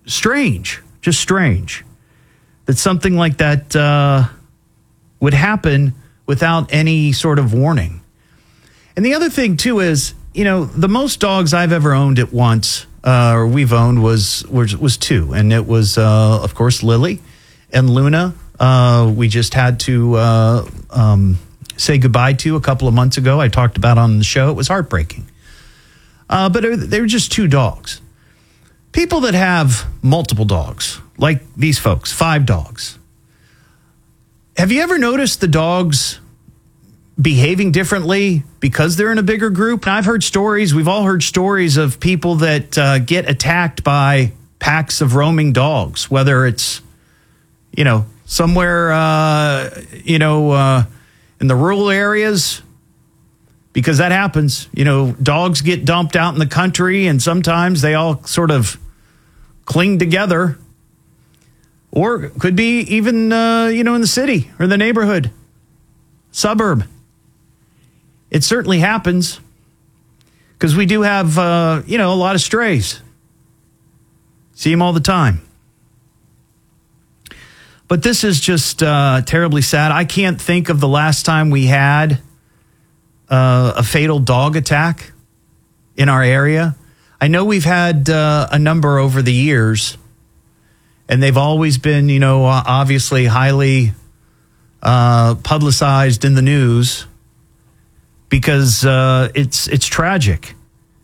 strange, just strange, that something like that would happen without any sort of warning. And the other thing, too, is, the most dogs I've ever owned at once, or we've owned, was 2. And it was, of course, Lily and Luna. We just had to say goodbye to a couple of months ago. I talked about on the show. It was heartbreaking. But they were just 2 dogs. People that have multiple dogs, like these folks, 5 dogs. Have you ever noticed the dogs behaving differently because they're in a bigger group? And I've heard stories, we've all heard stories of people that get attacked by packs of roaming dogs, whether it's, somewhere, in the rural areas, because that happens. Dogs get dumped out in the country, and sometimes they all sort of cling together. Or it could be even, in the city or the neighborhood, suburb. It certainly happens because we do have, a lot of strays. See them all the time. But this is just terribly sad. I can't think of the last time we had a fatal dog attack in our area. I know we've had a number over the years, and they've always been, obviously highly publicized in the news because it's tragic.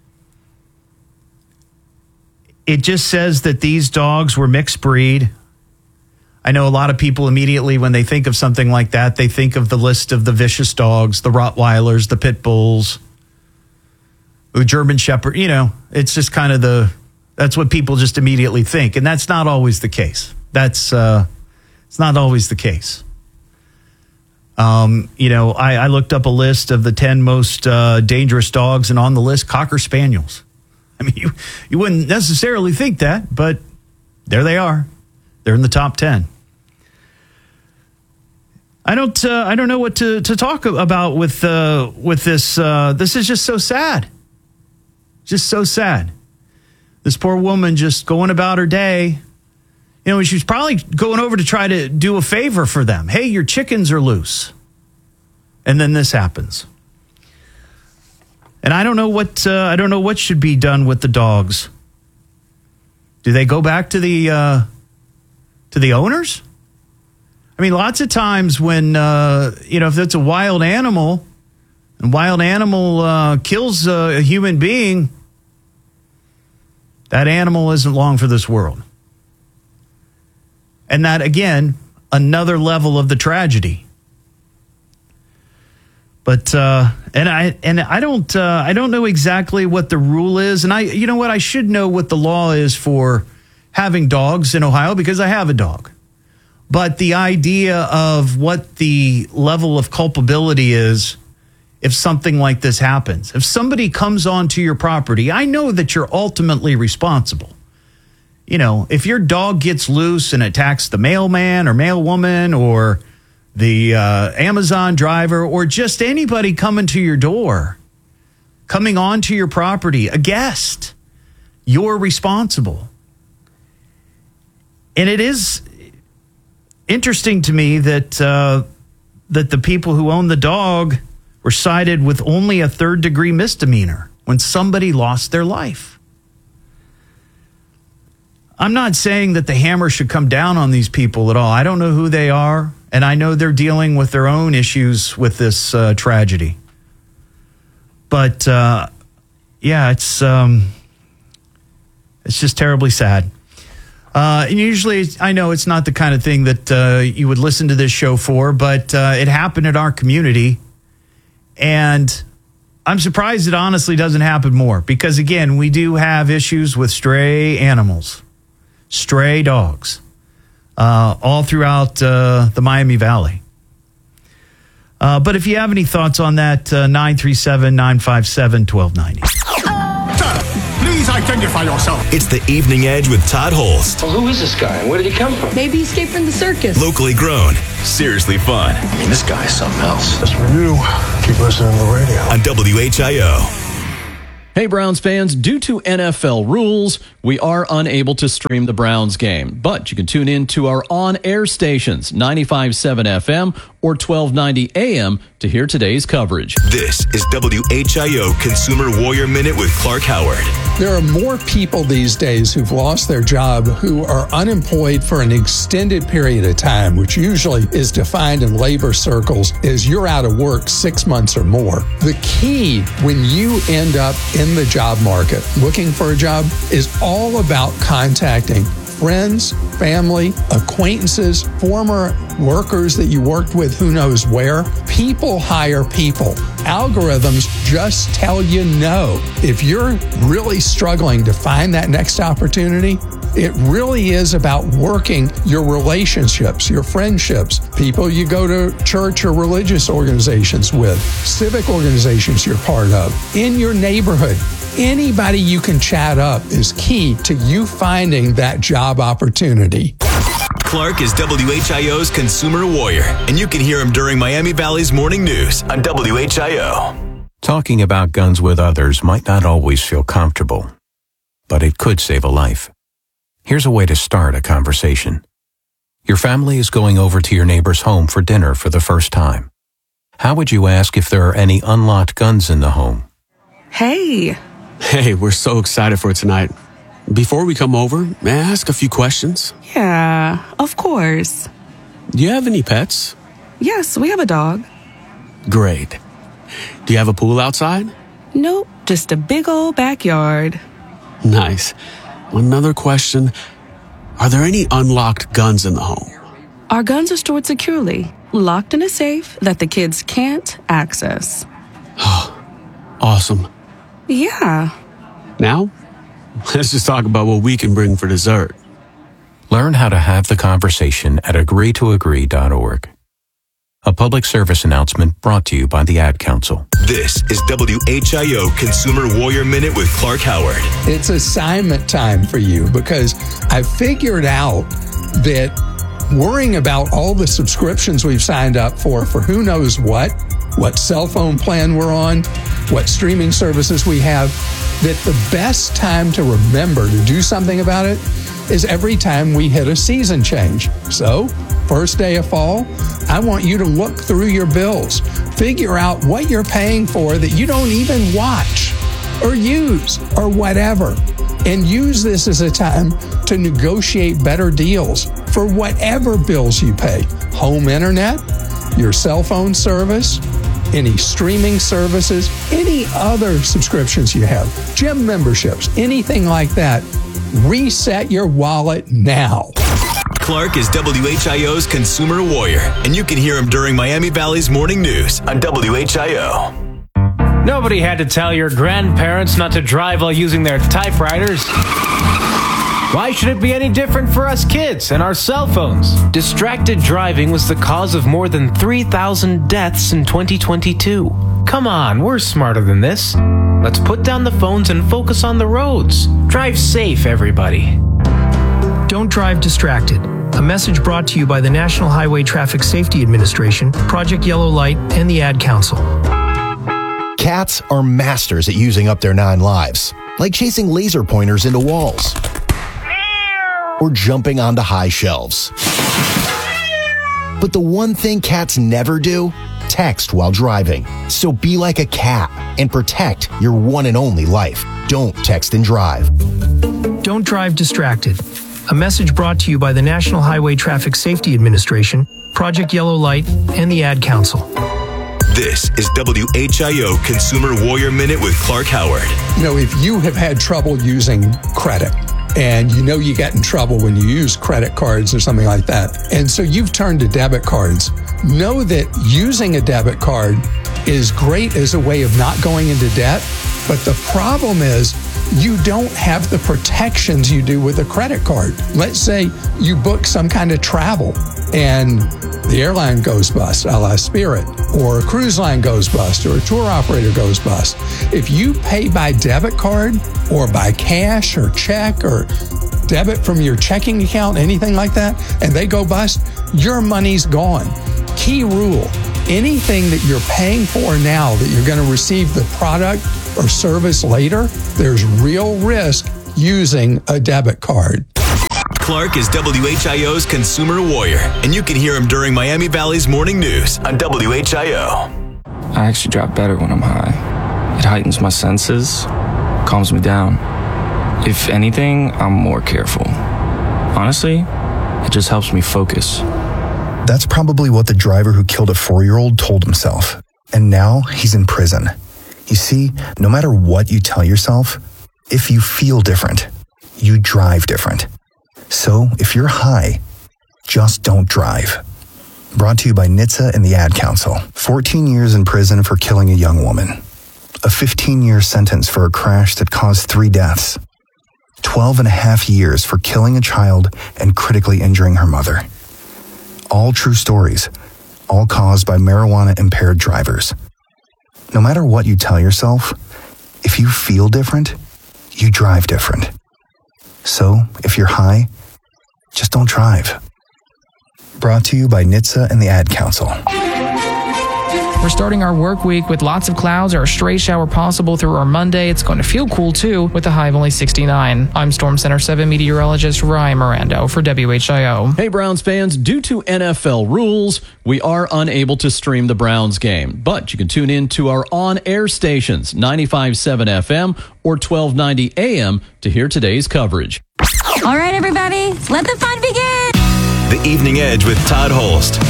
It just says that these dogs were mixed breed. I know a lot of people immediately, when they think of something like that, they think of the list of the vicious dogs, the Rottweilers, the Pit Bulls, the German Shepherd. It's just kind of that's what people just immediately think. And that's not always the case. It's not always the case. I looked up a list of the 10 most dangerous dogs, and on the list, Cocker Spaniels. I mean, you wouldn't necessarily think that, but there they are. They're in the top 10. I don't know what to talk about with this. This is just so sad. Just so sad. This poor woman just going about her day. She's probably going over to try to do a favor for them. Hey, your chickens are loose. And then this happens. And I don't know what should be done with the dogs. Do they go back to the owners? I mean, lots of times when if it's a wild animal, and wild animal kills a human being, that animal isn't long for this world. And that, again, another level of the tragedy. But I don't know exactly what the rule is, and I should know what the law is for having dogs in Ohio because I have a dog. But the idea of what the level of culpability is if something like this happens, if somebody comes onto your property, I know that you're ultimately responsible. If your dog gets loose and attacks the mailman or mailwoman or the Amazon driver or just anybody coming to your door, coming onto your property, a guest, you're responsible. And it is interesting to me that the people who own the dog were cited with only a 3rd-degree misdemeanor when somebody lost their life. I'm not saying that the hammer should come down on these people at all. I don't know who they are, and I know they're dealing with their own issues with this tragedy. But it's just terribly sad. And usually, I know it's not the kind of thing that you would listen to this show for, but it happened in our community. And I'm surprised it honestly doesn't happen more because, again, we do have issues with stray animals, stray dogs, all throughout the Miami Valley. But if you have any thoughts on that, 937-957-1290. Please identify yourself. It's the Evening Edge with Todd Holst. Well, who is this guy and where did he come from? Maybe he escaped from the circus. Locally grown, seriously fun. I mean, this guy's something else. That's for you. Keep listening to the radio. On WHIO. Hey, Browns fans, due to NFL rules, we are unable to stream the Browns game, but you can tune in to our on-air stations, 95.7 FM or 1290 AM, to hear today's coverage. This is WHIO Consumer Warrior Minute with Clark Howard. There are more people these days who've lost their job who are unemployed for an extended period of time, which usually is defined in labor circles as you're out of work 6 months or more. The key when you end up in the job market looking for a job is all about contacting friends, family, acquaintances, former workers that you worked with who knows where. People hire people. Algorithms just tell you no. If you're really struggling to find that next opportunity, it really is about working your relationships, your friendships, people you go to church or religious organizations with, civic organizations you're part of, in your neighborhood. Anybody you can chat up is key to you finding that job opportunity. Clark is WHIO's Consumer Warrior, and you can hear him during Miami Valley's Morning News on WHIO. Talking about guns with others might not always feel comfortable, but it could save a life. Here's a way to start a conversation. Your family is going over to your neighbor's home for dinner for the first time. How would you ask if there are any unlocked guns in the home? Hey, we're so excited for tonight. Before we come over, may I ask a few questions? Yeah, of course. Do you have any pets? Yes, we have a dog. Great. Do you have a pool outside? Nope, just a big old backyard. Nice. Another question. Are there any unlocked guns in the home? Our guns are stored securely, locked in a safe that the kids can't access. Awesome. Yeah. Now, let's just talk about what we can bring for dessert. Learn how to have the conversation at agreetoagree.org. A public service announcement brought to you by the Ad Council. This is WHIO Consumer Warrior Minute with Clark Howard. It's assignment time for you because I figured out that worrying about all the subscriptions we've signed up for who knows what cell phone plan we're on, what streaming services we have, that the best time to remember to do something about it is every time we hit a season change. So, first day of fall, I want you to look through your bills, figure out what you're paying for that you don't even watch or use or whatever, and use this as a time to negotiate better deals for whatever bills you pay. Home internet, your cell phone service, any streaming services, any other subscriptions you have, gym memberships, anything like that. Reset your wallet now. Clark is WHIO's Consumer Warrior, and you can hear him during Miami Valley's Morning News on WHIO. Nobody had to tell your grandparents not to drive while using their typewriters. Why should it be any different for us kids and our cell phones? Distracted driving was the cause of more than 3,000 deaths in 2022. Come on, we're smarter than this. Let's put down the phones and focus on the roads. Drive safe, everybody. Don't drive distracted. A message brought to you by the National Highway Traffic Safety Administration, Project Yellow Light, and the Ad Council. Cats are masters at using up their 9 lives, like chasing laser pointers into walls or jumping onto high shelves. But the one thing cats never do, text while driving. So be like a cat and protect your one and only life. Don't text and drive. Don't drive distracted. A message brought to you by the National Highway Traffic Safety Administration, Project Yellow Light, and the Ad Council. This is WHIO Consumer Warrior Minute with Clark Howard. You know, if you have had trouble using credit, and you know you get in trouble when you use credit cards or something like that, and so you've turned to debit cards, know that using a debit card is great as a way of not going into debt, but the problem is you don't have the protections you do with a credit card. Let's say you book some kind of travel and the airline goes bust, a la Spirit, or a cruise line goes bust, or a tour operator goes bust. If you pay by debit card or by cash or check or debit from your checking account, anything like that, and they go bust, your money's gone. Key rule, anything that you're paying for now that you're going to receive the product or service later, there's real risk using a debit card. Clark is WHIO's consumer warrior, and you can hear him during Miami Valley's morning news on WHIO. I actually drive better when I'm high. It heightens my senses, calms me down. If anything, I'm more careful. Honestly, it just helps me focus. That's probably what the driver who killed a 4-year-old told himself. And now he's in prison. You see, no matter what you tell yourself, if you feel different, you drive different. So if you're high, just don't drive. Brought to you by NHTSA and the Ad Council. 14 years in prison for killing a young woman. A 15-year sentence for a crash that caused 3 deaths. 12 and a half years for killing a child and critically injuring her mother. All true stories, all caused by marijuana-impaired drivers. No matter what you tell yourself, if you feel different, you drive different. So, if you're high, just don't drive. Brought to you by NHTSA and the Ad Council. We're starting our work week with lots of clouds or a stray shower possible through our Monday. It's going to feel cool, too, with a high of only 69. I'm Storm Center 7 meteorologist Ryan Mirando for WHIO. Hey, Browns fans, due to NFL rules, we are unable to stream the Browns game, but you can tune in to our on-air stations, 95.7 FM or 1290 AM, to hear today's coverage. All right, everybody, let the fun begin. The Evening Edge with Todd Holst.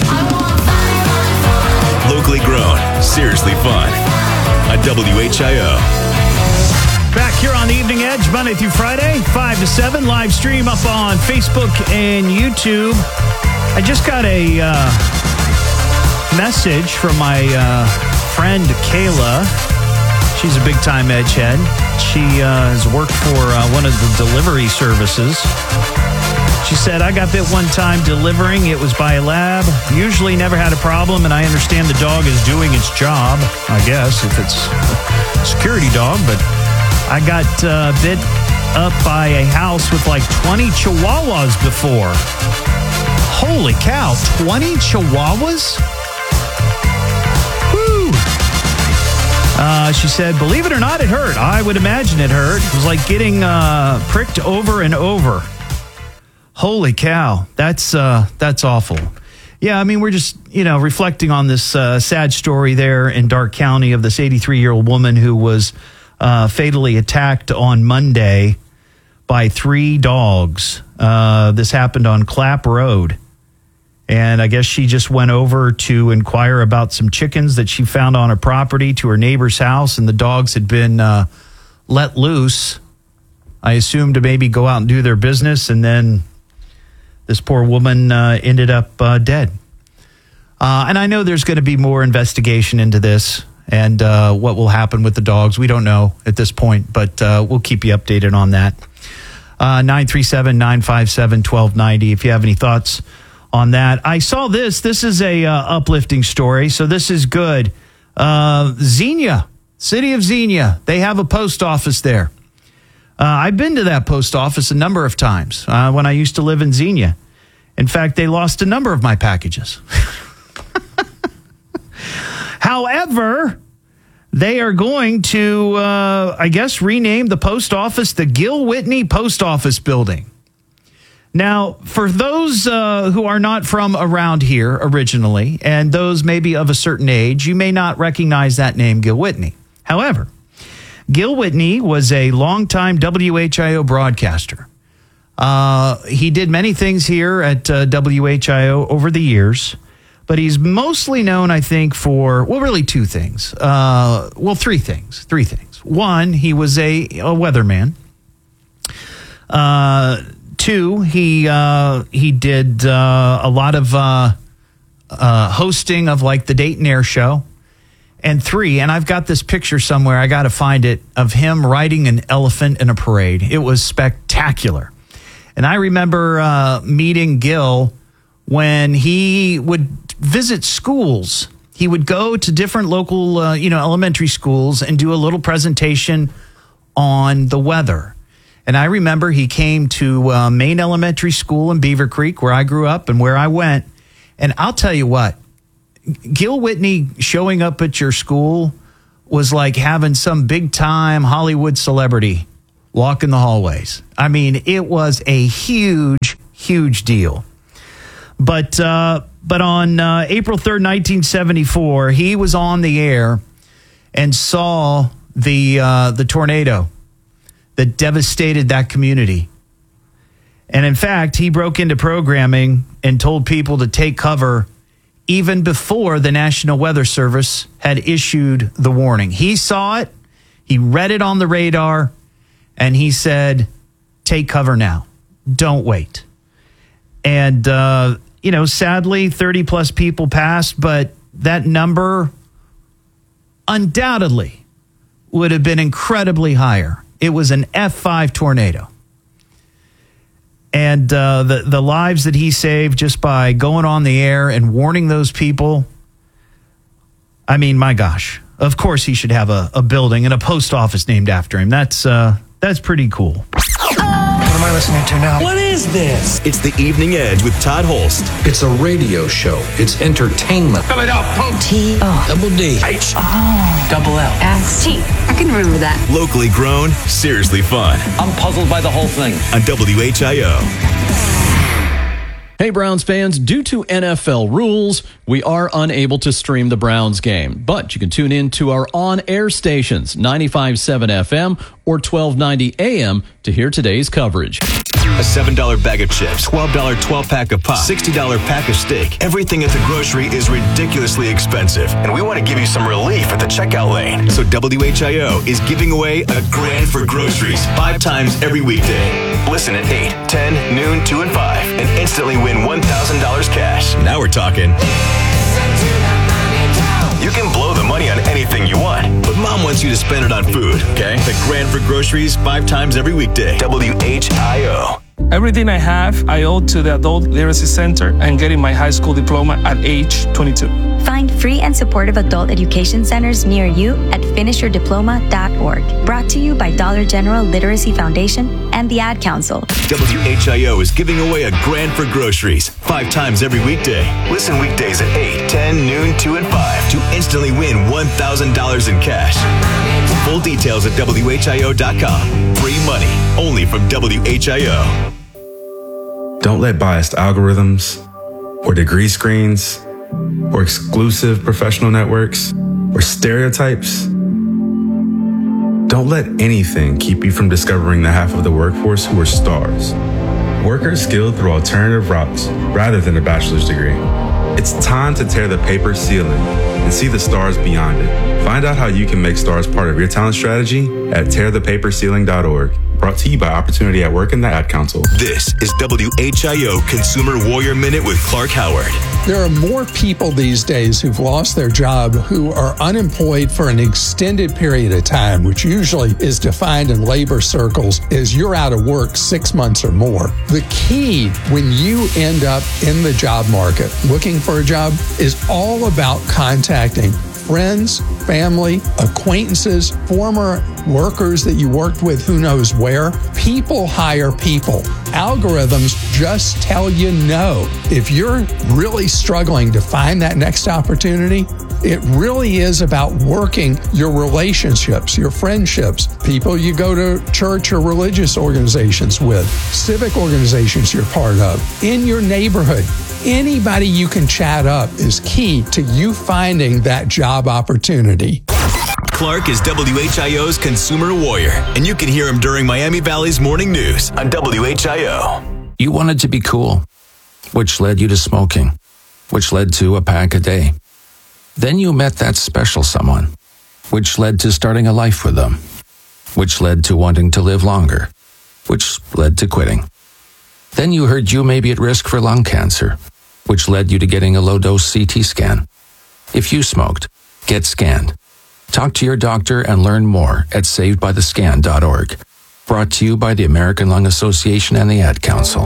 Locally grown, seriously fun. At WHIO. Back here on the Evening Edge, Monday through Friday, 5 to 7. Live stream up on Facebook and YouTube. I just got a message from my friend Kayla. She's a big-time edge head. She has worked for one of the delivery services. She said, I got bit one time delivering. It was by a lab. Usually never had a problem, and I understand the dog is doing its job, I guess, if it's a security dog. But I got bit up by a house with like 20 chihuahuas before. Holy cow, 20 chihuahuas? Woo! She said, believe it or not, it hurt. I would imagine it hurt. It was like getting pricked over and over. Holy cow, that's awful. Yeah, I mean, we're just, reflecting on this sad story there in Darke County of this 83-year-old woman who was fatally attacked on Monday by 3 dogs. This happened on Clapp Road. And I guess she just went over to inquire about some chickens that she found on her property to her neighbor's house, and the dogs had been let loose, I assume, to maybe go out and do their business, and then this poor woman ended up dead. And I know there's going to be more investigation into this and what will happen with the dogs. We don't know at this point, but we'll keep you updated on that. 937-957-1290 if you have any thoughts on that. I saw this. This is a uplifting story, so this is good. Xenia, city of Xenia, they have a post office there. I've been to that post office a number of times when I used to live in Xenia. In fact, they lost a number of my packages. However, they are going to, rename the post office the Gil Whitney Post Office Building. Now, for those who are not from around here originally, and those maybe of a certain age, you may not recognize that name, Gil Whitney. However, Gil Whitney was a longtime WHIO broadcaster. He did many things here at WHIO over the years, but he's mostly known, I think, for, really 2 things. 3 things. 3 things. 1, he was a weatherman. 2, he did a lot of hosting of like the Dayton Air Show. And 3, and I've got this picture somewhere, I got to find it, of him riding an elephant in a parade. It was spectacular. And I remember meeting Gil when he would visit schools. He would go to different local, elementary schools and do a little presentation on the weather. And I remember he came to Maine Elementary School in Beaver Creek, where I grew up and where I went. And I'll tell you what, Gil Whitney showing up at your school was like having some big-time Hollywood celebrity walk in the hallways. I mean, it was a huge, huge deal. But on April 3rd, 1974, he was on the air and saw the tornado that devastated that community. And in fact, he broke into programming and told people to take cover even before the National Weather Service had issued the warning. He saw it, he read it on the radar, and he said, take cover now. Don't wait. And, sadly, 30 plus people passed, but that number undoubtedly would have been incredibly higher. It was an F5 tornado. And the lives that he saved just by going on the air and warning those people, I mean, my gosh, of course he should have a building and a post office named after him. That's pretty cool. What am I listening to now? What is this? It's The Evening Edge with Todd Holst. It's a radio show. It's entertainment. Fill it up, folks. T-O-double-D. H-O-double-L. S-T. I can remember that. Locally grown, seriously fun. I'm puzzled by the whole thing. On WHIO. Hey, Browns fans, due to NFL rules, we are unable to stream the Browns game, but you can tune in to our on-air stations, 95.7 FM or 1290 AM, to hear today's coverage. A $7 bag of chips, $12 12-pack of pop, $60 pack of steak. Everything at the grocery is ridiculously expensive, and we want to give you some relief at the checkout lane. So WHIO is giving away a grand for groceries 5 times every weekday. Listen at 8, 10, noon, 2, and 5, and instantly win $1,000 cash. Now we're talking. You can blow the money on anything you want, but Mom wants you to spend it on food, okay? The grand for groceries 5 times every weekday. WHIO. Everything I have, I owe to the Adult Literacy Center and getting my high school diploma at age 22. Find free and supportive adult education centers near you at finishyourdiploma.org. Brought to you by Dollar General Literacy Foundation and the Ad Council. WHIO is giving away a grand for groceries 5 times every weekday. Listen weekdays at 8, 10, noon, 2, and 5 to instantly win $1,000 in cash. Full details at WHIO.com. Free money only from WHIO. Don't let biased algorithms or degree screens or exclusive professional networks or stereotypes. Don't let anything keep you from discovering the half of the workforce who are stars. Workers skilled through alternative routes rather than a bachelor's degree. It's time to tear the paper ceiling and see the stars beyond it. Find out how you can make stars part of your talent strategy at tearthepaperceiling.org. Brought to you by Opportunity at Work and the Ad Council. This is WHIO Consumer Warrior Minute with Clark Howard. There are more people these days who've lost their job who are unemployed for an extended period of time, which usually is defined in labor circles as you're out of work 6 months or more. The key when you end up in the job market looking for a job is all about contacting friends, family, acquaintances, former workers that you worked with who knows where. People hire people. Algorithms just tell you no. If you're really struggling to find that next opportunity, it really is about working your relationships, your friendships, people you go to church or religious organizations with, civic organizations you're part of, in your neighborhood. Anybody you can chat up is key to you finding that job opportunity. Clark is WHIO's Consumer Warrior, and you can hear him during Miami Valley's Morning News on WHIO. You wanted to be cool, which led you to smoking, which led to a pack a day. Then you met that special someone, which led to starting a life with them, which led to wanting to live longer, which led to quitting. Then you heard you may be at risk for lung cancer, which led you to getting a low-dose CT scan. If you smoked, get scanned. Talk to your doctor and learn more at savedbythescan.org. Brought to you by the American Lung Association and the Ad Council.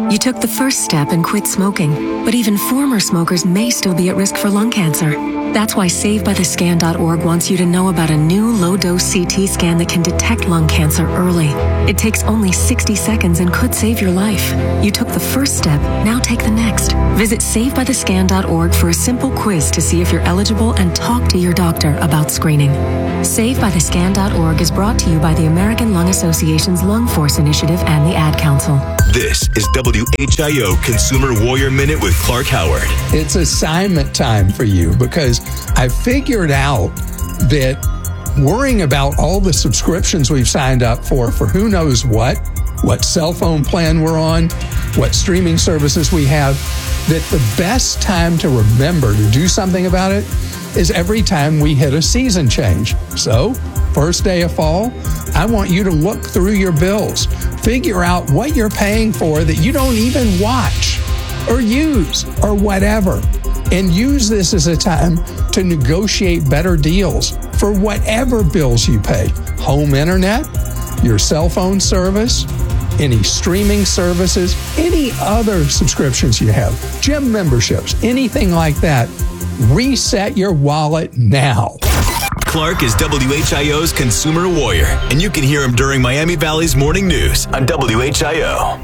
You took the first step and quit smoking, but even former smokers may still be at risk for lung cancer. That's why SaveByTheScan.org wants you to know about a new low-dose CT scan that can detect lung cancer early. It takes only 60 seconds and could save your life. You took the first step, now take the next. Visit SaveByTheScan.org for a simple quiz to see if you're eligible and talk to your doctor about screening. SaveByTheScan.org is brought to you by the American Lung Association's Lung Force Initiative and the Ad Council. This is WHIO Consumer Warrior Minute with Clark Howard. It's assignment time for you because I figured out that worrying about all the subscriptions we've signed up for who knows what cell phone plan we're on, what streaming services we have, that the best time to remember to do something about it is every time we hit a season change. So, first day of fall, I want you to look through your bills, figure out what you're paying for that you don't even watch or use or whatever, and use this as a time to negotiate better deals for whatever bills you pay. Home internet, your cell phone service, any streaming services, any other subscriptions you have, gym memberships, anything like that. Reset your wallet now. Clark is WHIO's Consumer Warrior, and you can hear him during Miami Valley's Morning News on WHIO.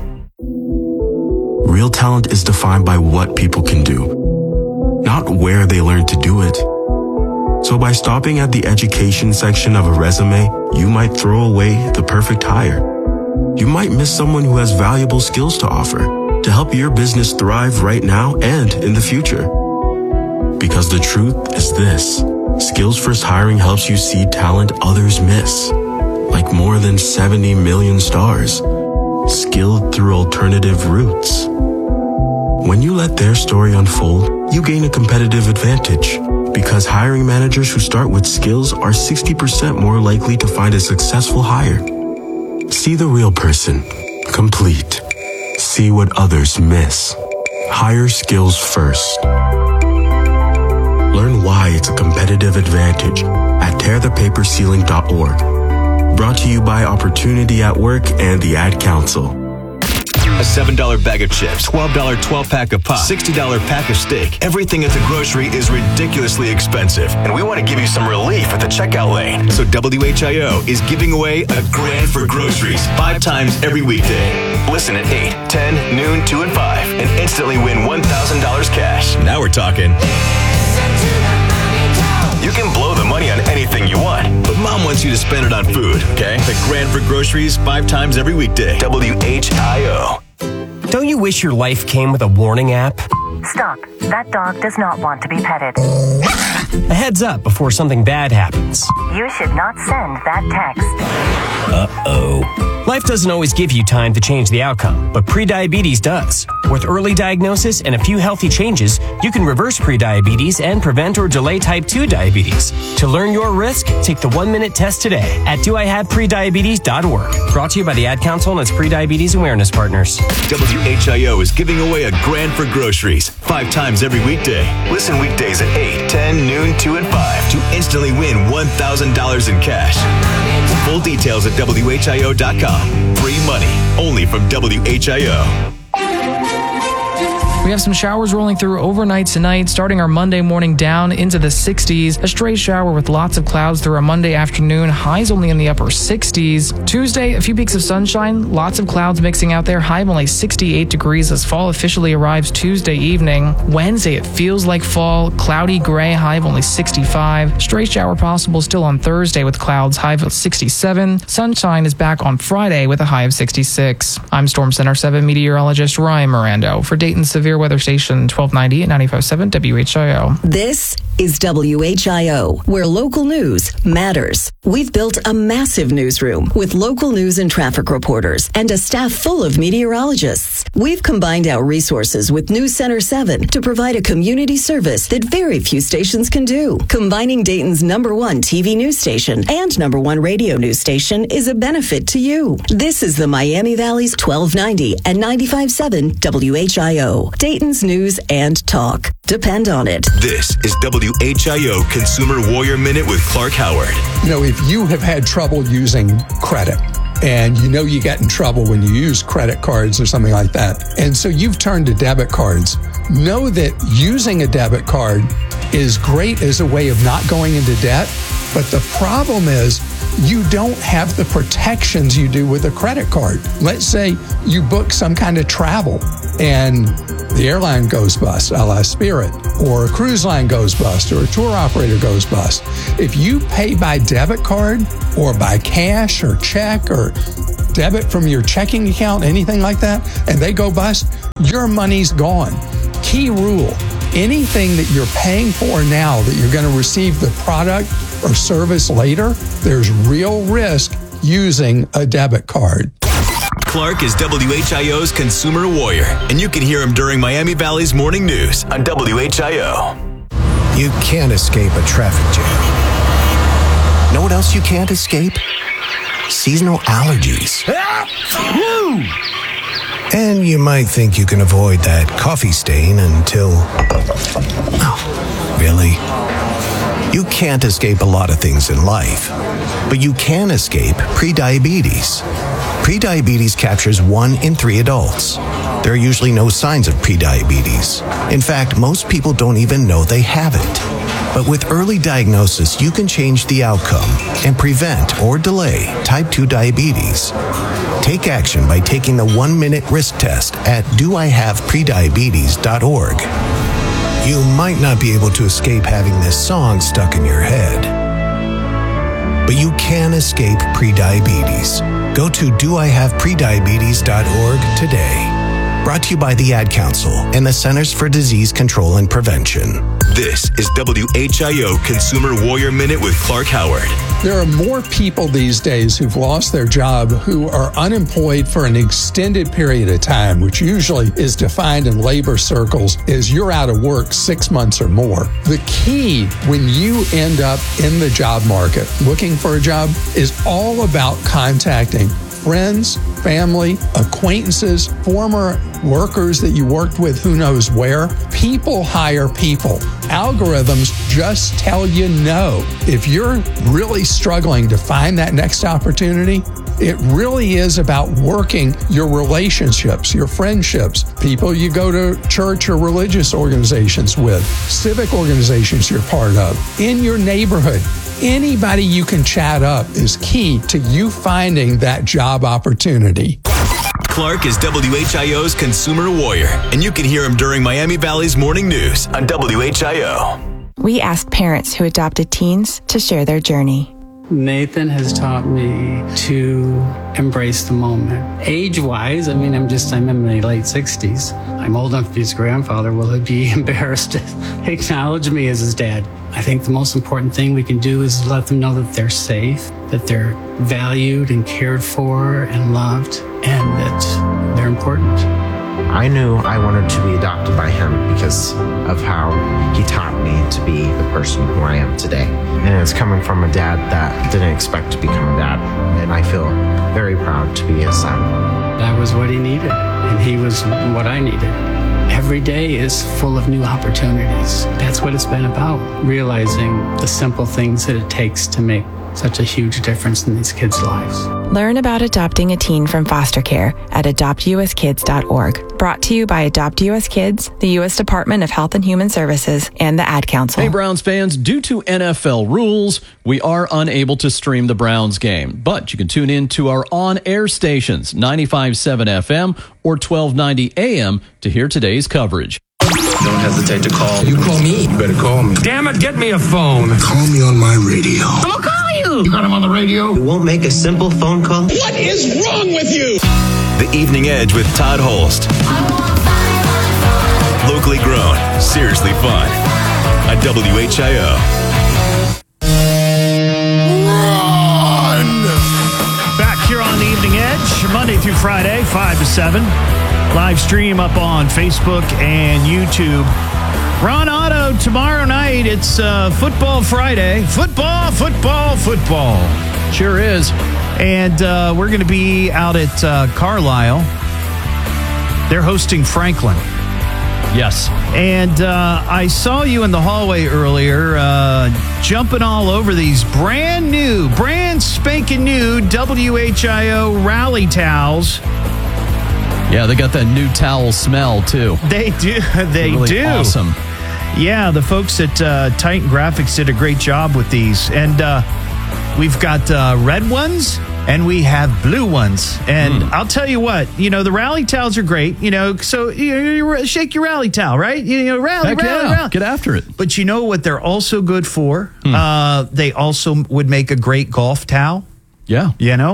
Real talent is defined by what people can do, not where they learn to do it. So by stopping at the education section of a resume, you might throw away the perfect hire. You might miss someone who has valuable skills to offer to help your business thrive right now and in the future. Because the truth is this: Skills First Hiring helps you see talent others miss, like more than 70 million stars, skilled through alternative routes. When you let their story unfold, you gain a competitive advantage, because hiring managers who start with skills are 60% more likely to find a successful hire. See the real person, complete. See what others miss. Hire skills first. Learn why it's a competitive advantage at tearthepaperceiling.org. Brought to you by Opportunity at Work and the Ad Council. A $7 bag of chips, $12 12-pack of pop, $60 pack of steak. Everything at the grocery is ridiculously expensive, and we want to give you some relief at the checkout lane. So WHIO is giving away $1,000 for groceries 5 times every weekday. Listen at 8, 10, noon, 2, and 5, and instantly win $1,000 cash. Now we're talking. You can blow the money on anything you want, but Mom wants you to spend it on food, okay? $1,000 for groceries 5 times every weekday. WHIO. Don't you wish your life came with a warning app? Stop. That dog does not want to be petted. A heads up before something bad happens. You should not send that text. Uh-oh. Life doesn't always give you time to change the outcome, but prediabetes does. With early diagnosis and a few healthy changes, you can reverse prediabetes and prevent or delay type 2 diabetes. To learn your risk, take the 1-minute test today at doihaveprediabetes.org. Brought to you by the Ad Council and its prediabetes awareness partners. WHIO is giving away $1,000 for groceries 5 times every weekday. Listen weekdays at 8, 10, noon, 2, and 5 to instantly win $1,000 in cash. Full details at WHIO.com. Free money, only from WHIO. We have some showers rolling through overnight tonight, starting our Monday morning down into the 60s. A stray shower with lots of clouds through our Monday afternoon. Highs only in the upper 60s. Tuesday, a few peaks of sunshine. Lots of clouds mixing out there. High of only 68 degrees as fall officially arrives Tuesday evening. Wednesday, it feels like fall. Cloudy gray, high of only 65. Stray shower possible still on Thursday with clouds, high of 67. Sunshine is back on Friday with a high of 66. I'm Storm Center 7 meteorologist Ryan Mirando for Dayton Severe Weather Station 1290 and 95.7 WHIO. This is WHIO, where local news matters. We've built a massive newsroom with local news and traffic reporters and a staff full of meteorologists. We've combined our resources with News Center 7 to provide a community service that very few stations can do. Combining Dayton's #1 TV news station and #1 radio news station is a benefit to you. This is the Miami Valley's 1290 and 95.7 WHIO. Dayton's news and talk. Depend on it. This is WHIO Consumer Warrior Minute with Clark Howard. You know, if you have had trouble using credit, and you know you get in trouble when you use credit cards or something like that. And so you've turned to debit cards. Know that using a debit card is great as a way of not going into debt, but the problem is you don't have the protections you do with a credit card. Let's say you book some kind of travel and the airline goes bust, a la Spirit, or a cruise line goes bust, or a tour operator goes bust. If you pay by debit card or by cash or check or debit from your checking account, anything like that, and they go bust, your money's gone. Key rule, anything that you're paying for now that you're going to receive the product or service later, there's real risk using a debit card. Clark is WHIO's consumer warrior, and you can hear him during Miami Valley's morning news on WHIO. You can't escape a traffic jam. Know what else you can't escape? Seasonal allergies. And you might think you can avoid that coffee stain until... Oh, really? You can't escape a lot of things in life, but you can escape prediabetes. Prediabetes captures 1 in 3 adults. There are usually no signs of prediabetes. In fact, most people don't even know they have it. But with early diagnosis, you can change the outcome and prevent or delay type 2 diabetes. Take action by taking the 1-minute risk test at doihaveprediabetes.org. You might not be able to escape having this song stuck in your head, but you can escape prediabetes. Go to doihaveprediabetes.org today. Brought to you by the Ad Council and the Centers for Disease Control and Prevention. This is WHIO Consumer Warrior Minute with Clark Howard. There are more people these days who've lost their job who are unemployed for an extended period of time, which usually is defined in labor circles as you're out of work 6 months or more. The key when you end up in the job market looking for a job is all about contacting friends, family, acquaintances, former workers that you worked with who knows where. People hire people. Algorithms just tell you no. If you're really struggling to find that next opportunity, it really is about working your relationships, your friendships, people you go to church or religious organizations with, civic organizations you're part of, in your neighborhood. Anybody you can chat up is key to you finding that job opportunity. Clark is WHIO's consumer warrior, and you can hear him during Miami Valley's morning news on WHIO. We asked parents who adopted teens to share their journey. Nathan has taught me to embrace the moment. Age-wise, I'm in my late 60s. I'm old enough to be his grandfather. Will he be embarrassed to acknowledge me as his dad? I think the most important thing we can do is let them know that they're safe, that they're valued and cared for and loved, and that they're important. I knew I wanted to be adopted by him because of how he taught me to be the person who I am today. And it's coming from a dad that didn't expect to become a dad. And I feel very proud to be his son. That was what he needed, and he was what I needed. Every day is full of new opportunities. That's what it's been about, realizing the simple things that it takes to make such a huge difference in these kids' lives. Learn about adopting a teen from foster care at adoptuskids.org. Brought to you by Adopt US Kids, the U.S. Department of Health and Human Services, and the Ad Council. Hey, Browns fans, due to NFL rules, we are unable to stream the Browns game, but you can tune in to our on-air stations, 95.7 FM or 1290 AM, to hear today's coverage. Don't hesitate to call. You call me? You better call me. Damn it, get me a phone. Call me on my radio. I'm gonna call you. You got him on the radio? You won't make a simple phone call? What is wrong with you? The Evening Edge with Todd Holst. Locally grown, seriously fun. On WHIO. Back here on the Evening Edge, Monday through Friday, 5 to 7. Live stream up on Facebook and YouTube. Ron Otto, tomorrow night, it's Football Friday. Football. Sure is. And we're going to be out at Carlisle. They're hosting Franklin. Yes. And I saw you in the hallway earlier jumping all over these brand spanking new WHIO rally towels. Yeah, they got that new towel smell, too. They do. They really do. Awesome. Yeah, the folks at Titan Graphics did a great job with these. And we've got red ones and we have blue ones. And I'll tell you what, the rally towels are great, so you shake your rally towel, right? Rally. Get after it. But you know what they're also good for? They also would make a great golf towel. Yeah.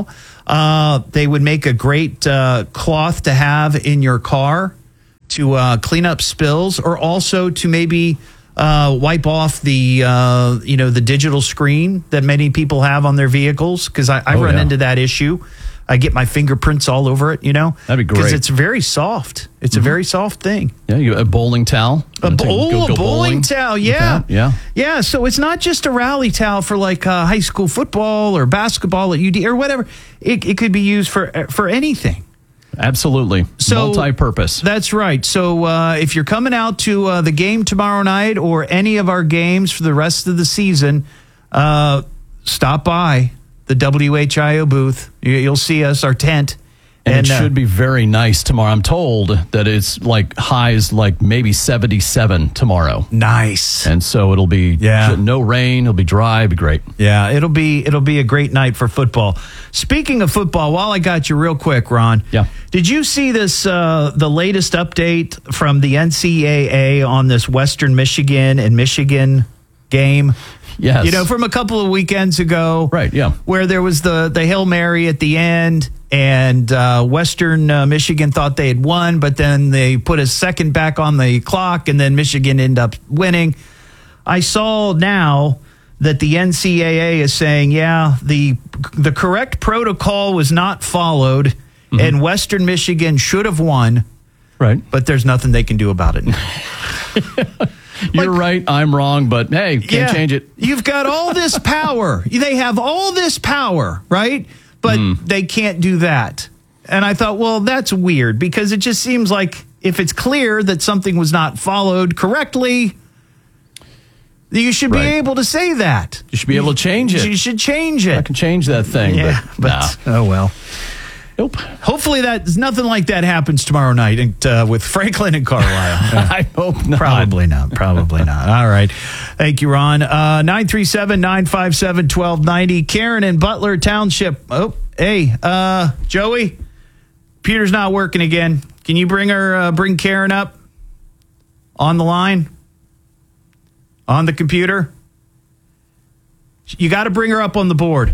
They would make a great cloth to have in your car to clean up spills, or also to maybe wipe off the the digital screen that many people have on their vehicles, because I run into that issue. I get my fingerprints all over it, That'd be great. Because it's very soft. It's a very soft thing. Yeah, you a bowling towel. A bowling towel, yeah. Yeah. So it's not just a rally towel for like high school football or basketball at UD or whatever. It could be used for anything. Absolutely. So, multi-purpose. That's right. So if you're coming out to the game tomorrow night or any of our games for the rest of the season, stop by the WHIO booth. You'll see us, our tent. And it should be very nice tomorrow. I'm told that it's like highs like maybe 77 tomorrow. Nice. And so it'll be no rain. It'll be dry. It'll be great. Yeah, it'll be a great night for football. Speaking of football, while I got you real quick, Ron. Yeah. Did you see this, the latest update from the NCAA on this Western Michigan and Michigan game? Yes. From a couple of weekends ago. Right, yeah. Where there was the Hail Mary at the end, and Western Michigan thought they had won, but then they put a second back on the clock, and then Michigan ended up winning. I saw now that the NCAA is saying, the correct protocol was not followed, and Western Michigan should have won. Right. But there's nothing they can do about it. You're right, I'm wrong, but hey, can't change it. You've got all this power. They have all this power, right? But they can't do that. And I thought, well, that's weird, because it just seems like if it's clear that something was not followed correctly, you should be able to say that. You should be able to change it. You should change it. I can change that thing. Yeah, but oh well. Nope. Hopefully nothing like that happens tomorrow night with Franklin and Carlisle. I hope not. Probably not. All right. Thank you, Ron. 937-957-1290. Karen in Butler Township. Oh, hey, Joey, computer's not working again. Can you bring Karen up on the line? On the computer? You got to bring her up on the board.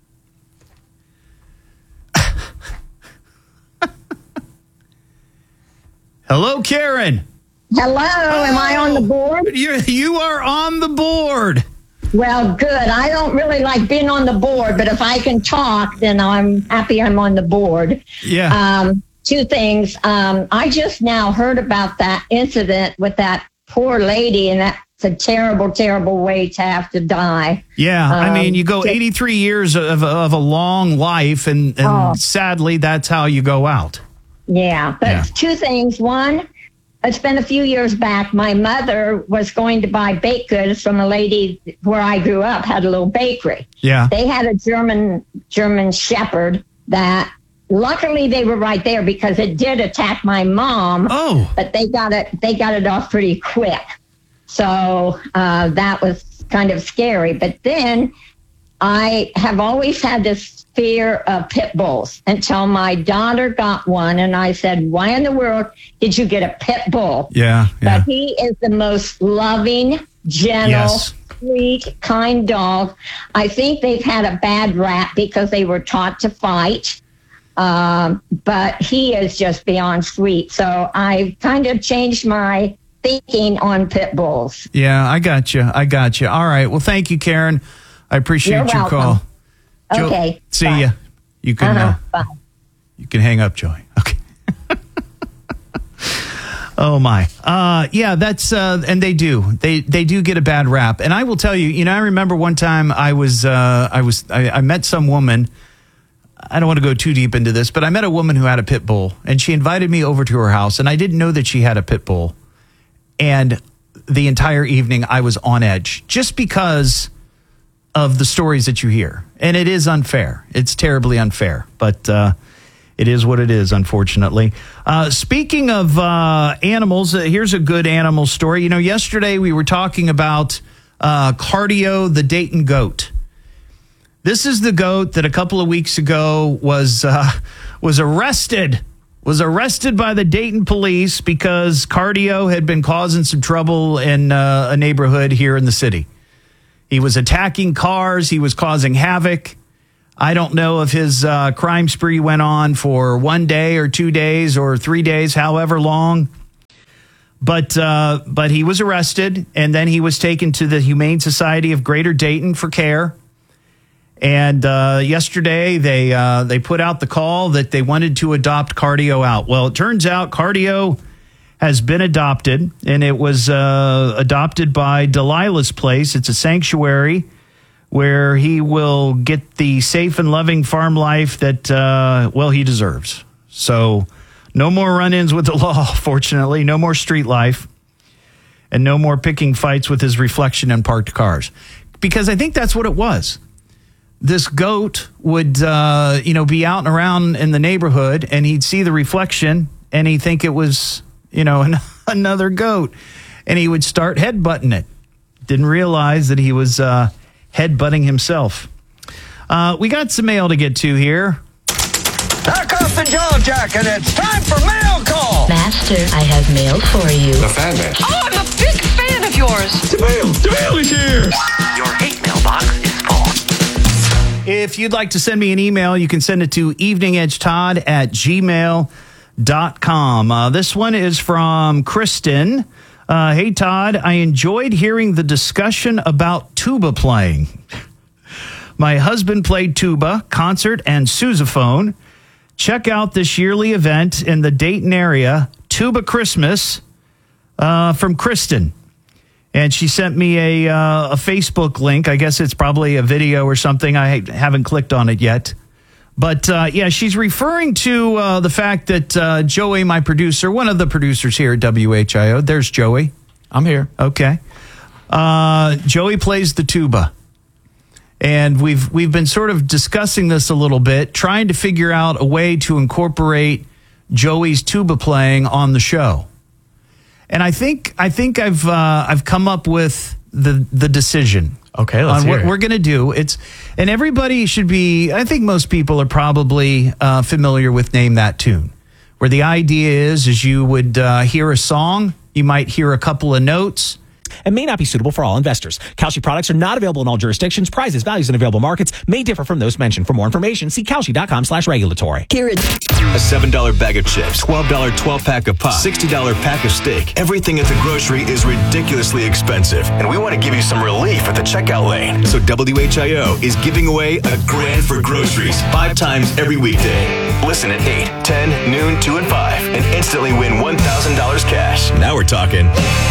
Hello, Karen. Hello. Am I on the board? You are on the board. Well, good. I don't really like being on the board, but if I can talk, then I'm happy I'm on the board. Yeah. Two things. I just now heard about that incident with that poor lady, and that's a terrible, terrible way to have to die. Yeah. I mean, you go 83 years of a long life, and sadly, that's how you go out. Yeah, but two things. One, it's been a few years back. My mother was going to buy baked goods from a lady where I grew up, had a little bakery. Yeah. They had a German Shepherd that, luckily they were right there, because it did attack my mom. Oh. But they got it off pretty quick. So that was kind of scary. But then I have always had this fear of pit bulls until my daughter got one, and I said, why in the world did you get a pit bull? Yeah. But he is the most loving, gentle, sweet, kind dog. I think they've had a bad rap because they were taught to fight, but he is just beyond sweet. So I kind of changed my thinking on pit bulls. Yeah, I got you. All right. Well, thank you, Karen. I appreciate your call. Okay. See ya. You can bye. You can hang up, Joey. Okay. Oh my. Yeah, that's and they do. They do get a bad rap. And I will tell you, I remember one time I met some woman. I don't want to go too deep into this, but I met a woman who had a pit bull, and she invited me over to her house, and I didn't know that she had a pit bull. And the entire evening I was on edge just because of the stories that you hear. And it is unfair. It's terribly unfair. But it is what it is, unfortunately. Speaking of animals, here's a good animal story. You know, yesterday we were talking about Cardio, the Dayton goat. This is the goat that a couple of weeks ago was arrested by the Dayton police because Cardio had been causing some trouble in a neighborhood here in the city. He was attacking cars. He was causing havoc. I don't know if his crime spree went on for 1 day or 2 days or 3 days, however long. But he was arrested, and then he was taken to the Humane Society of Greater Dayton for care. And yesterday they put out the call that they wanted to adopt Cardio out. Well, it turns out Cardio has been adopted, and it was adopted by Delilah's Place. It's a sanctuary where he will get the safe and loving farm life that, he deserves. So no more run-ins with the law, fortunately. No more street life. And no more picking fights with his reflection in parked cars. Because I think that's what it was. This goat would, be out and around in the neighborhood, and he'd see the reflection, and he'd think it was, another goat. And he would start headbutting it. Didn't realize that he was headbutting himself. We got some mail to get to here. Knock off the jaw jacket. It's time for mail call. Master, I have mail for you. The fan man. Oh, I'm a big fan of yours. The mail is here. Your hate mailbox is full. If you'd like to send me an email, you can send it to eveningedgetodd@gmail.com. This one is from Kristen. Hey, Todd, I enjoyed hearing the discussion about tuba playing. My husband played tuba, concert, and sousaphone. Check out this yearly event in the Dayton area, Tuba Christmas, from Kristen. And she sent me a Facebook link. I guess it's probably a video or something. I haven't clicked on it yet. But, she's referring to the fact that Joey, my producer, one of the producers here at WHIO, there's Joey. I'm here. Okay. Joey plays the tuba. And we've been sort of discussing this a little bit, trying to figure out a way to incorporate Joey's tuba playing on the show. And I think I've come up with the decision. Okay, let's on hear what it. we're going to do. And everybody should be. I think most people are probably familiar with Name That Tune, where the idea is you would hear a song, you might hear a couple of notes. And may not be suitable for all investors. Kalshi products are not available in all jurisdictions. Prices, values, and available markets may differ from those mentioned. For more information, see Kalshi.com/regulatory. A $7 bag of chips, $12 12-pack of pop, $60 pack of steak. Everything at the grocery is ridiculously expensive, and we want to give you some relief at the checkout lane. So WHIO is giving away a grand for groceries 5 times every weekday. Listen at 8, 10, noon, 2, and 5, and instantly win $1,000 cash. Now we're talking.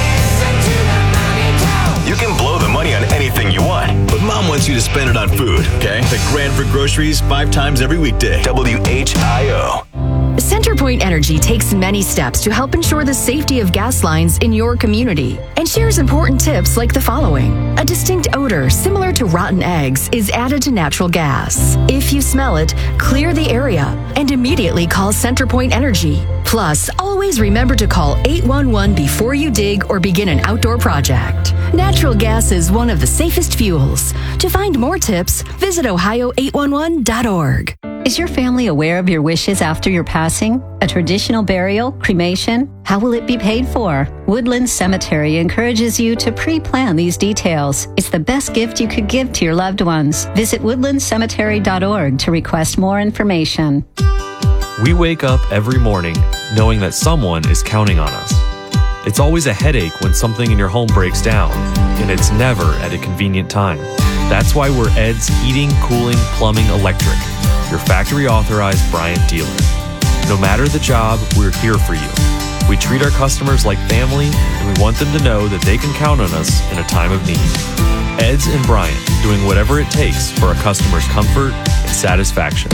You can blow the money on anything you want, but Mom wants you to spend it on food, okay? The grand for groceries 5 times every weekday. WHIO. CenterPoint Energy takes many steps to help ensure the safety of gas lines in your community and shares important tips like the following. A distinct odor similar to rotten eggs is added to natural gas. If you smell it, clear the area and immediately call CenterPoint Energy. Plus, always remember to call 811 before you dig or begin an outdoor project. Natural gas is one of the safest fuels. To find more tips, visit ohio811.org. Is your family aware of your wishes after your passing? A traditional burial, cremation? How will it be paid for? Woodland Cemetery encourages you to pre-plan these details. It's the best gift you could give to your loved ones. Visit woodlandcemetery.org to request more information. We wake up every morning knowing that someone is counting on us. It's always a headache when something in your home breaks down, and it's never at a convenient time. That's why we're Ed's Heating, Cooling, Plumbing, Electric, your factory authorized Bryant dealer. No matter the job, we're here for you. We treat our customers like family, and we want them to know that they can count on us in a time of need. Ed's and Bryant, doing whatever it takes for our customers' comfort and satisfaction.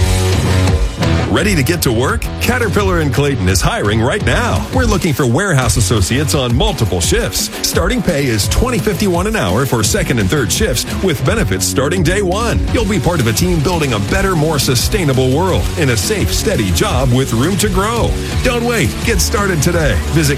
Ready to get to work? Caterpillar in Clayton is hiring right now. We're looking for warehouse associates on multiple shifts. Starting pay is $20.51 an hour for second and third shifts with benefits starting day one. You'll be part of a team building a better, more sustainable world in a safe, steady job with room to grow. Don't wait. Get started today. Visit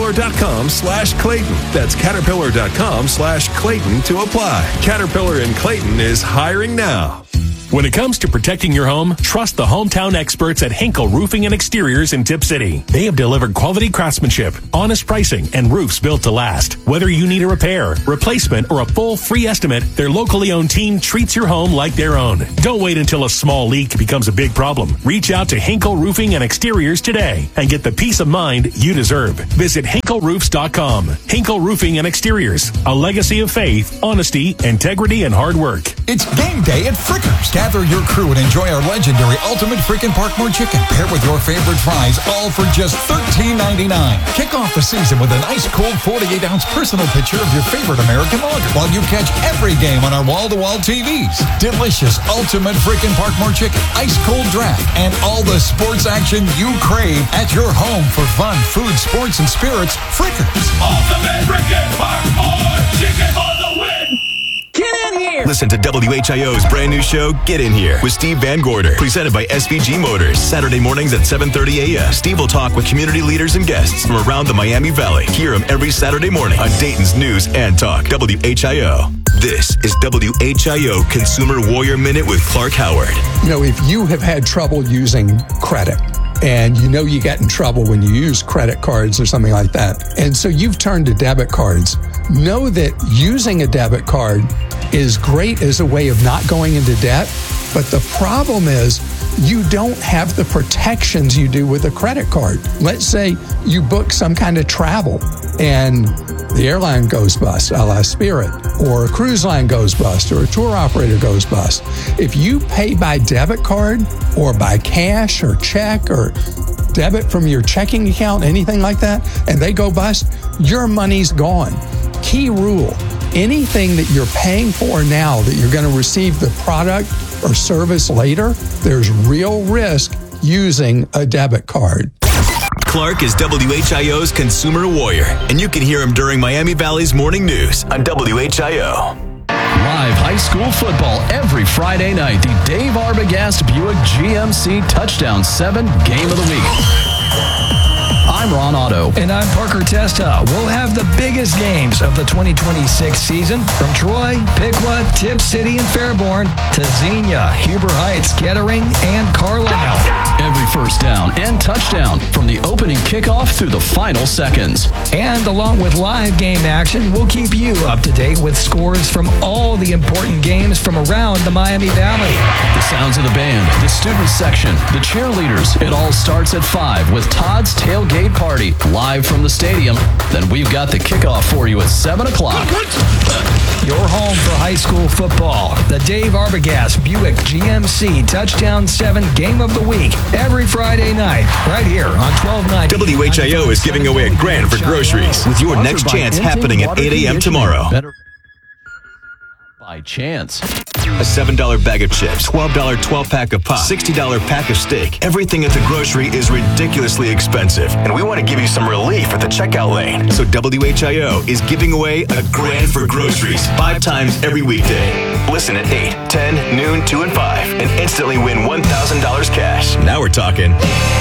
Caterpillar.com/Clayton. That's Caterpillar.com/Clayton to apply. Caterpillar in Clayton is hiring now. When it comes to protecting your home, trust the hometown experts at Hinkle Roofing and Exteriors in Tip City. They have delivered quality craftsmanship, honest pricing, and roofs built to last. Whether you need a repair, replacement, or a full free estimate, their locally owned team treats your home like their own. Don't wait until a small leak becomes a big problem. Reach out to Hinkle Roofing and Exteriors today and get the peace of mind you deserve. Visit HinkleRoofs.com. Hinkle Roofing and Exteriors, a legacy of faith, honesty, integrity, and hard work. It's game day at Frickers. Gather your crew and enjoy our legendary Ultimate Frickin' Parkmore Chicken. Paired with your favorite fries, all for just $13.99. Kick off the season with an ice-cold 48-ounce personal picture of your favorite American lager while you catch every game on our wall-to-wall TVs. Delicious Ultimate Frickin' Parkmore Chicken, ice-cold draft, and all the sports action you crave at your home for fun, food, sports, and spirits. Frickers. Ultimate Frickin' Parkmore Chicken for the win! Get in here! Listen to WHIO's brand new show, Get In Here, with Steve Van Gorder, presented by SVG Motors. Saturday mornings at 7:30 a.m. Steve will talk with community leaders and guests from around the Miami Valley. Hear him every Saturday morning on Dayton's News and Talk, WHIO. This is WHIO Consumer Warrior Minute with Clark Howard. You know, if you have had trouble using credit, and you know you get in trouble when you use credit cards or something like that, and so you've turned to debit cards, know that using a debit card is great as a way of not going into debt, but the problem is you don't have the protections you do with a credit card. Let's say you book some kind of travel and the airline goes bust, a la Spirit, or a cruise line goes bust, or a tour operator goes bust. If you pay by debit card or by cash or check or debit from your checking account, anything like that, and they go bust, your money's gone. Key rule, anything that you're paying for now that you're going to receive the product or service later, there's real risk using a debit card. Clark is WHIO's Consumer Warrior, and you can hear him during Miami Valley's Morning News on WHIO. Live high school football every Friday night. The Dave Arbogast Buick GMC Touchdown 7 Game of the Week. I'm Ron Otto. And I'm Parker Testa. We'll have the biggest games of the 2026 season from Troy, Piqua, Tip City, and Fairborn to Xenia, Huber Heights, Kettering, and Carlisle. Every first down and touchdown from the opening kickoff through the final seconds. And along with live game action, we'll keep you up to date with scores from all the important games from around the Miami Valley. The sounds of the band, the student section, the cheerleaders. It all starts at 5 with Todd's Tailgate Party live from the stadium. Then we've got the kickoff for you at 7 o'clock. Your home for high school football. The Dave Arbogast Buick GMC Touchdown 7 Game of the Week. Every Friday night, right here on 1290. WHIO is giving away $1,000 for groceries with your next chance happening at 8 a.m. tomorrow. By chance. A $7 bag of chips, $12 12-pack of pop, $60 pack of steak. Everything at the grocery is ridiculously expensive, and we want to give you some relief at the checkout lane. So WHIO is giving away $1,000 for groceries 5 times every weekday. Listen at 8, 10, noon, 2, and 5, and instantly win $1,000 cash. Now we're talking.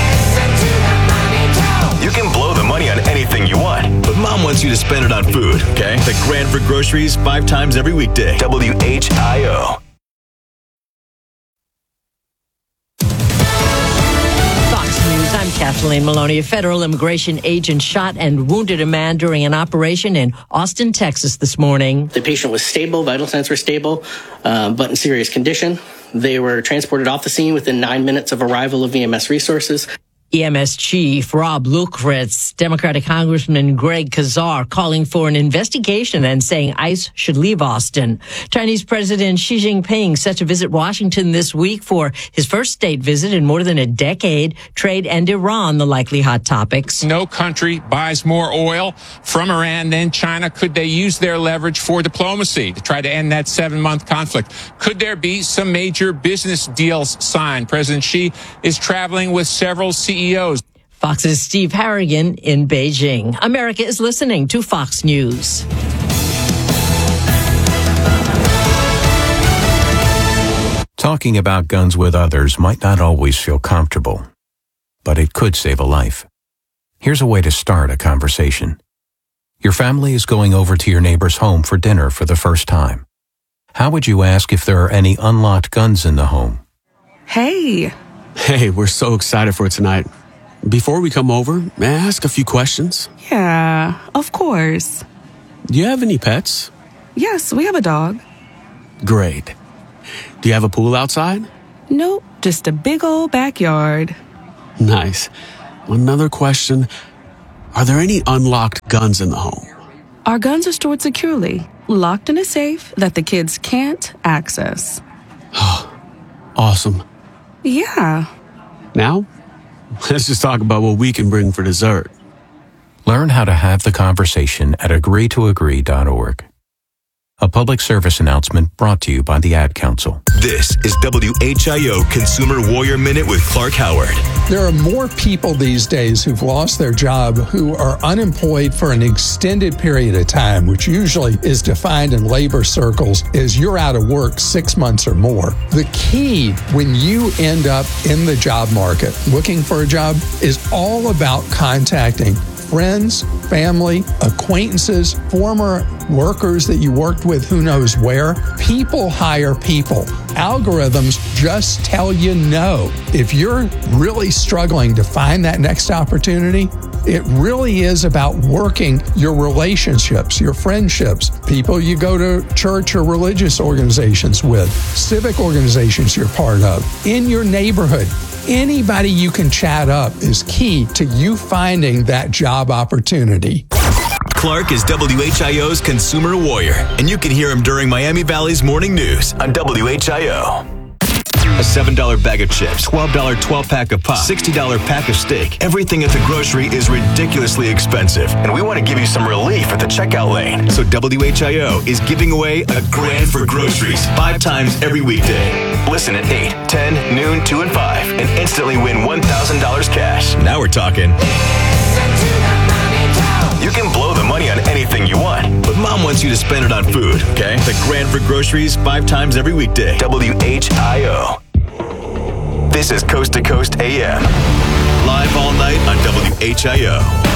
You can blow the money on anything you want, but Mom wants you to spend it on food, okay? $1,000 for groceries 5 times every weekday. WHIO. Fox News, I'm Kathleen Maloney. A federal immigration agent shot and wounded a man during an operation in Austin, Texas this morning. The patient was stable, vital signs were stable, but in serious condition. They were transported off the scene within 9 minutes of arrival of EMS resources. EMS chief Rob Lukritz, Democratic Congressman Greg Kazar calling for an investigation and saying ICE should leave Austin. Chinese President Xi Jinping set to visit Washington this week for his first state visit in more than a decade. Trade and Iran, the likely hot topics. No country buys more oil from Iran than China. Could they use their leverage for diplomacy to try to end that 7-month conflict? Could there be some major business deals signed? President Xi is traveling with several CEOs. Fox's Steve Harrigan in Beijing. America is listening to Fox News. Talking about guns with others might not always feel comfortable, but it could save a life. Here's a way to start a conversation. Your family is going over to your neighbor's home for dinner for the first time. How would you ask if there are any unlocked guns in the home? Hey, we're so excited for tonight. Before we come over, may I ask a few questions? Yeah, of course. Do you have any pets? Yes, we have a dog. Great. Do you have a pool outside? Nope, just a big old backyard. Nice. Another question. Are there any unlocked guns in the home? Our guns are stored securely, locked in a safe that the kids can't access. Awesome. Yeah. Now, let's just talk about what we can bring for dessert. Learn how to have the conversation at agreetoagree.org. A public service announcement brought to you by the Ad Council. This is WHIO Consumer Warrior Minute with Clark Howard. There are more people these days who've lost their job who are unemployed for an extended period of time, which usually is defined in labor circles as you're out of work 6 months or more. The key when you end up in the job market looking for a job is all about contacting friends, family, acquaintances, former workers that you worked with who knows where. People hire people. Algorithms just tell you no. If you're really struggling to find that next opportunity, it really is about working your relationships, your friendships, people you go to church or religious organizations with, civic organizations you're part of, in your neighborhood. Anybody you can chat up is key to you finding that job opportunity. Clark is WHIO's Consumer Warrior, and you can hear him during Miami Valley's Morning News on WHIO. A $7 bag of chips, $12 12-pack of pop, $60 pack of steak. Everything at the grocery is ridiculously expensive, and we want to give you some relief at the checkout lane. So WHIO is giving away a grand for groceries 5 times every weekday. Listen at 8, 10, noon, 2, and 5, and instantly win $1,000 cash. Now we're talking. You can blow the money on anything you want, but Mom wants you to spend it on food, okay? The grand for groceries 5 times every weekday. WHIO. This is Coast to Coast AM. Live all night on WHIO.